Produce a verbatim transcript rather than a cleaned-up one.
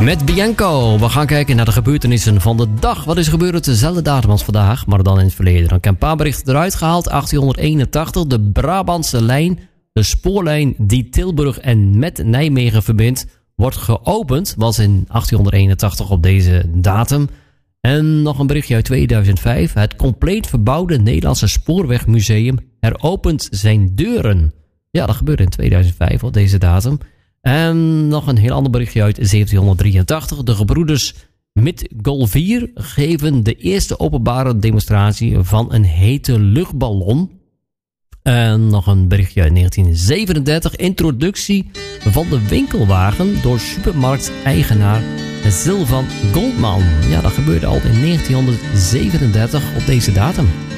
Met Bianco. We gaan kijken naar de gebeurtenissen van de dag. Wat is er gebeurd dezelfde datum als vandaag, maar dan in het verleden. Dan heb ik een paar berichten eruit gehaald. achttienhonderdeenentachtig, de Brabantse lijn, de spoorlijn die Tilburg en met Nijmegen verbindt, wordt geopend. Was in achttienhonderdeenentachtig op deze datum. En nog een berichtje uit tweeduizend vijf. Het compleet verbouwde Nederlandse Spoorwegmuseum heropent zijn deuren. Ja, dat gebeurde in tweeduizend vijf op deze datum. En nog een heel ander berichtje uit zeventienhonderddrieëntachtig. De gebroeders Mitgolvier geven de eerste openbare demonstratie van een hete luchtballon. En nog een berichtje uit negentien zevenendertig. Introductie van de winkelwagen door supermarkteigenaar Sylvan Goldman. Ja, dat gebeurde al in negentienhonderdzevenendertig op deze datum.